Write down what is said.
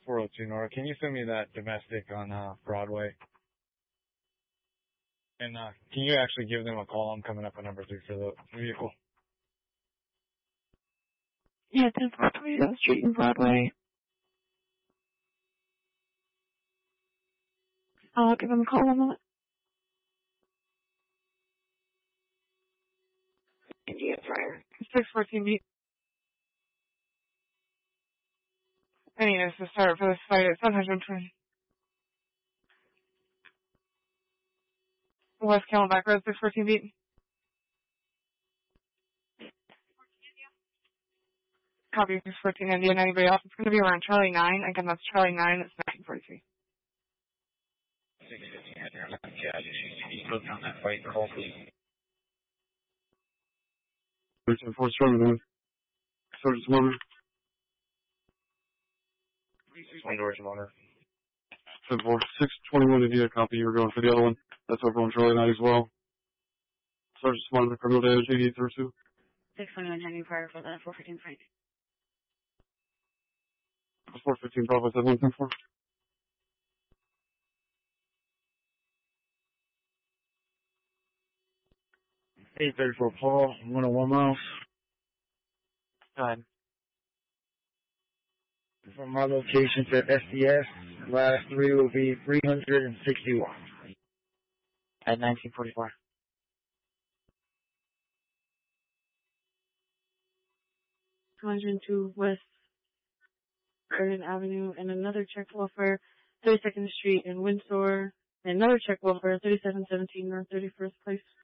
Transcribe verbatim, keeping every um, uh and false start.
four oh two Nora. Can you send me that domestic on uh, Broadway? And uh, can you actually give them a call? I'm coming up on number three for the vehicle. Yeah, ten four twenty-seventh Street in Broadway. I'll give them a call one moment. India Fire. six fourteen beat. I need us to start for this fight at seven twenty. West Camelback Road, six fourteen beat. Copy, six fourteen India. Anybody else? It's going to be around Charlie nine. Again, that's Charlie nine. It's nineteen forty-three. six fifteen India. Yeah, just look on that fight. Call, please. thirteen four Sergeant Sergeant Motor. One door to motor. ten four six twenty-one India. Copy. You're going for the other one. That's over on Charlie nine as well. Sergeant Smarter, criminal damage, eighty-eight thirty-two. six twenty-one Henry Fire for that four fifteen Frank. four fifteen Bravo seven one ten four. eight thirty-four Paul, one oh one miles. Go ahead. From my location to S D S, last three will be three hundred sixty-one. At nineteen forty-four. two oh two West Garden Avenue, and another check welfare, thirty-second Street in Windsor, and another check welfare, thirty-seven seventeen North thirty-first Place.